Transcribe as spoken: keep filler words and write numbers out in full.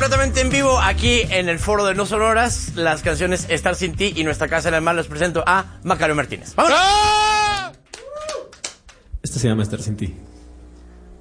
completamente en vivo aquí en el foro de No Sonoras. Las canciones Estar Sin Ti y Nuestra Casa en el Mar. Les presento a Macario Martínez. ¡Vámonos! ¡Ah! Esto se llama Estar Sin Ti.